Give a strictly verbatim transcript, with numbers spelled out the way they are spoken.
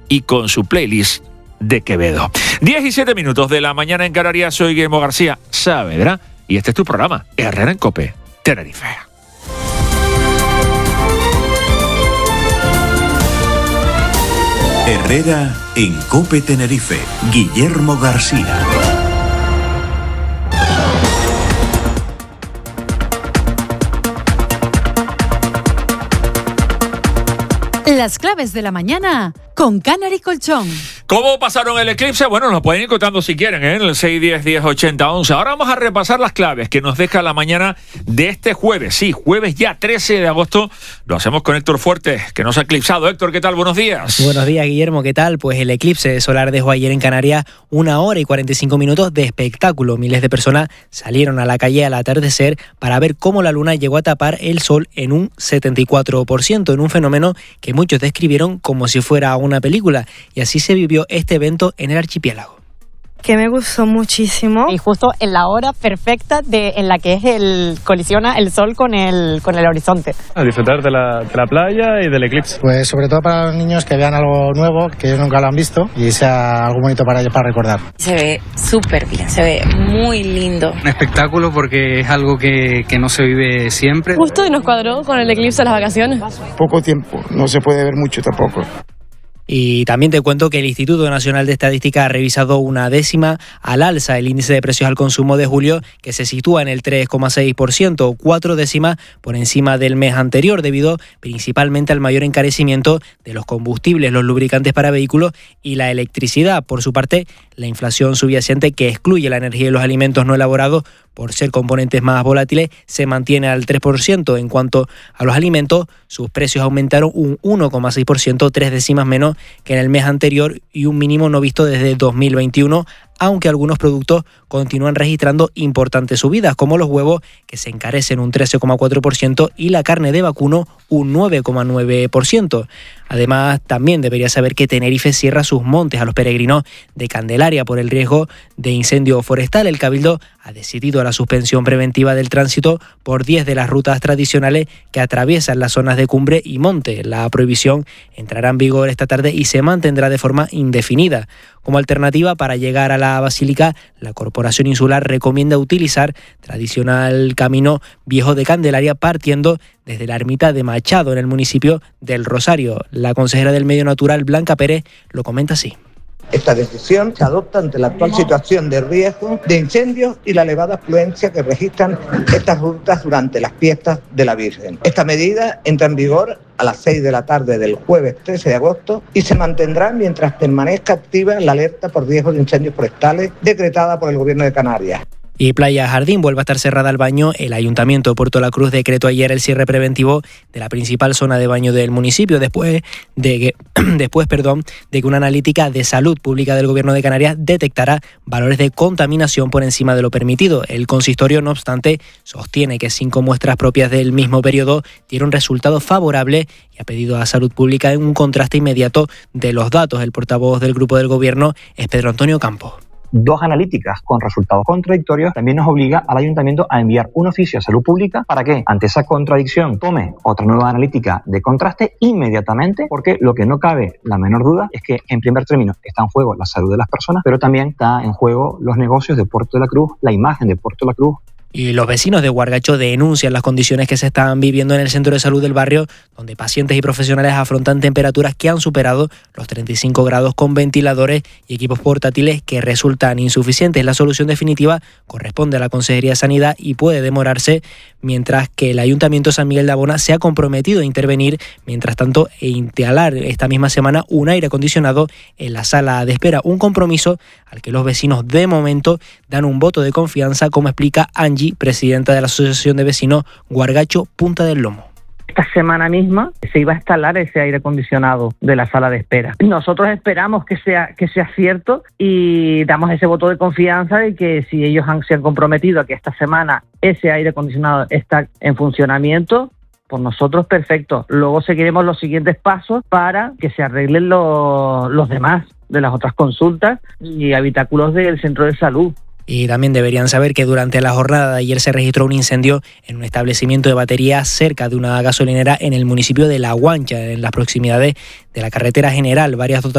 y con su playlist de Quevedo. diez y siete minutos de la mañana en Canarias. Soy Guillermo García Saavedra y este es tu programa, Herrera en COPE, Tenerife. Herrera en COPE Tenerife, Guillermo García. Las claves de la mañana con Canary Colchón. ¿Cómo pasaron el eclipse? Bueno, nos pueden ir contando si quieren, ¿eh? En el seis diez, diez ochenta, once. Ahora vamos a repasar las claves que nos deja la mañana de este jueves. Sí, jueves ya, trece de agosto. Lo hacemos con Héctor Fuerte, que nos ha eclipsado. Héctor, ¿qué tal? Buenos días. Buenos días, Guillermo. ¿Qué tal? Pues el eclipse solar dejó ayer en Canarias una hora y cuarenta y cinco minutos de espectáculo. Miles de personas salieron a la calle al atardecer para ver cómo la luna llegó a tapar el sol en un setenta y cuatro por ciento, en un fenómeno que muchos describieron como si fuera una película. Y así se vivió este evento en el archipiélago. Que me gustó muchísimo. Y justo en la hora perfecta de en la que es el colisiona el sol con el con el horizonte. A disfrutar de la, de la playa y del eclipse. Pues sobre todo para los niños que vean algo nuevo, que ellos nunca lo han visto y sea algo bonito para ellos para recordar. Se ve súper bien, se ve muy lindo. Un espectáculo porque es algo que, que no se vive siempre. Justo y nos cuadró con el eclipse de las vacaciones. Poco tiempo, no se puede ver mucho tampoco. Y también te cuento que el Instituto Nacional de Estadística ha revisado una décima al alza el índice de precios al consumo de julio, que se sitúa en el tres coma seis por ciento, cuatro décimas por encima del mes anterior, debido principalmente al mayor encarecimiento de los combustibles, los lubricantes para vehículos y la electricidad. Por su parte, la inflación subyacente, que excluye la energía y los alimentos no elaborados por ser componentes más volátiles, se mantiene al tres por ciento. En cuanto a los alimentos, sus precios aumentaron un uno coma seis por ciento, tres décimas menos que en el mes anterior y un mínimo no visto desde dos mil veintiuno, aunque algunos productos continúan registrando importantes subidas, como los huevos, que se encarecen un trece coma cuatro por ciento, y la carne de vacuno un nueve coma nueve por ciento. Además, también debería saber que Tenerife cierra sus montes a los peregrinos de Candelaria por el riesgo de incendio forestal. El Cabildo ha decidido la suspensión preventiva del tránsito por diez de las rutas tradicionales que atraviesan las zonas de cumbre y monte. La prohibición entrará en vigor esta tarde y se mantendrá de forma indefinida. Como alternativa para llegar a la Basílica, la Corporación Insular recomienda utilizar tradicional camino viejo de Candelaria, partiendo desde la ermita de Machado en el municipio del Rosario. La consejera del Medio Natural, Blanca Pérez, lo comenta así. Esta decisión se adopta ante la actual situación de riesgo de incendios y la elevada afluencia que registran estas rutas durante las fiestas de la Virgen. Esta medida entra en vigor a las seis de la tarde del jueves trece de agosto y se mantendrá mientras permanezca activa la alerta por riesgo de incendios forestales decretada por el Gobierno de Canarias. Y Playa Jardín vuelve a estar cerrada al baño. El Ayuntamiento de Puerto La Cruz decretó ayer el cierre preventivo de la principal zona de baño del municipio después de que, después, perdón, de que una analítica de salud pública del Gobierno de Canarias detectara valores de contaminación por encima de lo permitido. El consistorio, no obstante, sostiene que cinco muestras propias del mismo periodo dieron resultados favorables y ha pedido a Salud Pública un contraste inmediato de los datos. El portavoz del Grupo del Gobierno es Pedro Antonio Campos. Dos analíticas con resultados contradictorios también nos obliga al Ayuntamiento a enviar un oficio a Salud Pública para que, ante esa contradicción, tome otra nueva analítica de contraste inmediatamente, porque lo que no cabe la menor duda es que, en primer término, está en juego la salud de las personas, pero también está en juego los negocios de Puerto de la Cruz, la imagen de Puerto de la Cruz. Y los vecinos de Guargacho denuncian las condiciones que se están viviendo en el centro de salud del barrio, donde pacientes y profesionales afrontan temperaturas que han superado los treinta y cinco grados con ventiladores y equipos portátiles que resultan insuficientes. La solución definitiva corresponde a la Consejería de Sanidad y puede demorarse, mientras que el Ayuntamiento de San Miguel de Abona se ha comprometido a intervenir, mientras tanto, e instalar esta misma semana un aire acondicionado en la sala de espera. Un compromiso al que los vecinos de momento dan un voto de confianza, como explica Angie, presidenta de la Asociación de Vecinos Guargacho Punta del Lomo. Esta semana misma se iba a instalar ese aire acondicionado de la sala de espera. Nosotros esperamos que sea que sea cierto y damos ese voto de confianza de que si ellos han, se han comprometido a que esta semana ese aire acondicionado está en funcionamiento, por nosotros perfecto. Luego seguiremos los siguientes pasos para que se arreglen los, los demás de las otras consultas y habitáculos del centro de salud. Y también deberían saber que durante la jornada de ayer se registró un incendio en un establecimiento de baterías cerca de una gasolinera en el municipio de La Guancha, en las proximidades de la carretera general. Varias